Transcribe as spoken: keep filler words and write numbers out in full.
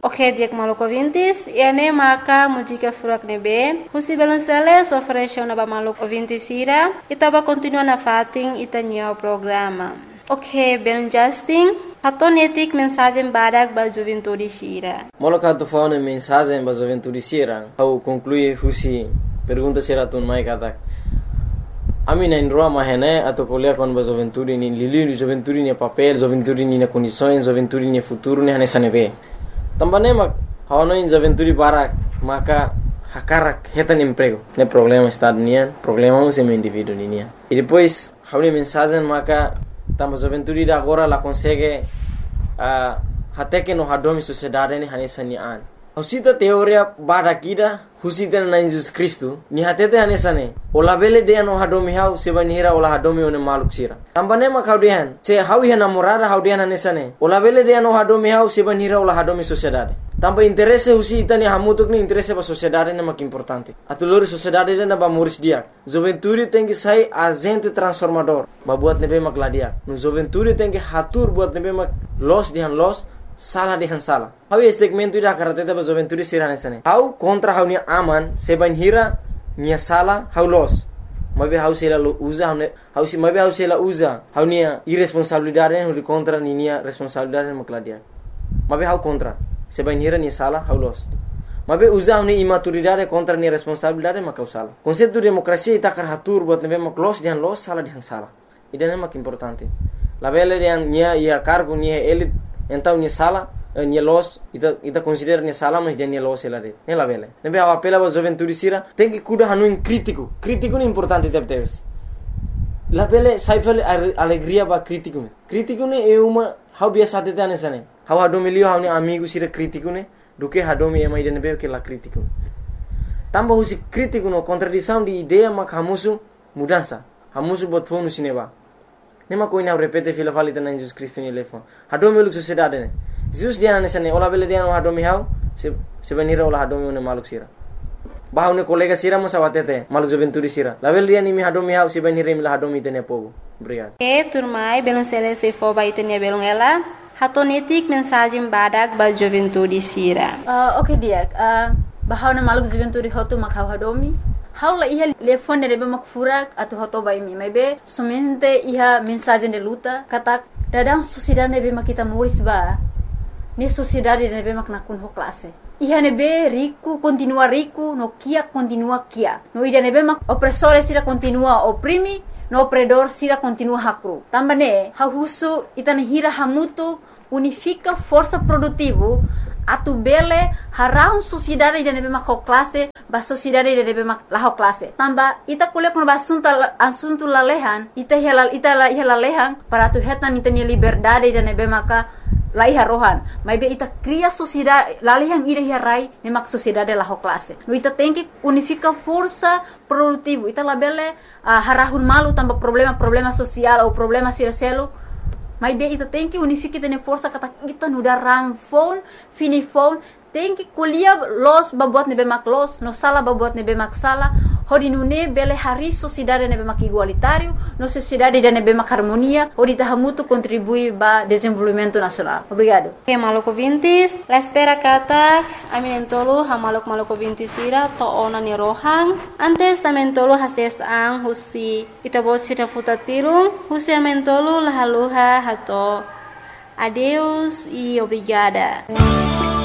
Ok, diak maluco ouvintes, e ane maka música furak nebe, husi belonceles oferece na ba maluco ouvintes ira, itaba continua na fating itanya o programa. Ok, ben Justin, hatonetik mensagem badak ba juventude sira. Moloka tu fone mensagem ba juventude sira, au conclui husi pergunta sira tun mai katak. Ami na indroa mahene atau kuliah kon ba juventude ni lili juventude ni papel, juventude ni na condições, juventude ni futuro ni hane sanebe. Tambane mak hawano in juventude barak maka hakarak hetan emprego. Ne problema estado nian, problema um sem indivíduo nian. E depois hawni mensagem maka tamba juventude da agora la consegue uh, hateke no hadomi sociedade ni hane sanian. Husita teoria barakida husita na Jesus Cristo ni hatete hane sane. Ola bele de no hadomi hau sebanira ola hadomi one maluk sira. Tambane mak hawdian se hawi hana morada hawdian hane sane. Ola bele de no hadomi hau sebanira ola hadomi sociedade. Tamba interesse husita ni hamutuk ni interesse ba sociedade na mak importante. Atulori sociedade na ba moris dia. Juventude tem que sair agente transformador. Ba buat nebe mak ladia. No juventude tem que hatur buat nebe mak los dihan los salah dihan salah. Hau segmento ida karateta ba juventude sirane sane. Hau kontra hau ni aman sebanira ni salah hau los. Mabe hau sela lo usa hau hau si mabe hau sela usa. Hau ni irresponsabilidade hau contra ni ni responsabilidade mak ladia. Mabe hau kontra sebanira ni salah hau los. Mabe usa hau ni imaturidade contra ni responsabilidade mak hau salah. Konsepto demokrasia ita kar hatur buat nebe mak los dihan los salah dihan salah. Ida mak importante. La bele yang nia ia cargo ni elit então ni sala ni los ita ita considera ni sala mas dia ni los ela de ne la vele nebe a apela ba juventude sira tem que cuida hanu in crítico crítico ni importante tep teves la vele saifale alegria ba crítico crítico ne é uma how biasa te tane sane how hado milio how ni amigo sira crítico ne do que hado mi ema ida nebe que la crítico tamba husi crítico no contradição de ideia mak hamusu mudança hamusu bot fonu sineba nema ko ina repete fila falita na Jesus Cristo ni lefon hado mi luk sociedade ne Jesus dia na sane ola bele dia no hado mi hau se se benira ola hado mi ne maluk sira bahau ne kolega sira mo sawatete maluk juventude sira la bele dia ni mi hado mi hau se benira mi la hado mi tene pogo obrigado e turmai belon sele se fo ba itenia belon ela hatonetik mensagem badak ba juventude sira uh, okay dia uh, bahau na maluk juventude hotu makau hado mi Haula iha telefone de mak furak atau hoto bai mi maybe somente iha mensagem de luta kata dadang sociedade be mak kita moris ba ni sociedade de be mak nakun ho classe iha ne be rico continua rico no kia continua kia no ida ne be mak opressore sira continua oprimi no opredor sira continua hakru tambane ha husu itane hira hamutu unifica força produtivo atu bele harau sociedade de nebe mak classe ba sociedade de nebe mak la classe tamba ita kuliah kun basunta asunto lalehan ita hela ita la hela lehan para tu hetan ita ni liberdade de nebe maka la iha rohan mai be ita cria sociedade lalehan ida hirai ne mak sociedade la classe no ita tem que unifica força produtivo ita la bele uh, harahun malu tamba problema problema social ou problema siraselo mas bem, ita tem que unificar tene força kata kita nuda ramfon, finifon, tem que colher los babuat nebe mak los, no sala babuat nebe mak sala, hori nune bele hari sociedade nebe mak igualitário, no sociedade de nebe mak harmonia, hori tahamutu contribui ba desenvolvimento nacional. Obrigado. Okay, maluk ouvintes, la espera kata aminentolo ha maluk maluk ouvintes ira to ona ni rohang, antes amentolo hases ang husi itabot sira futatirung, husi amentolo lahaluha hato. Adeus e obrigada.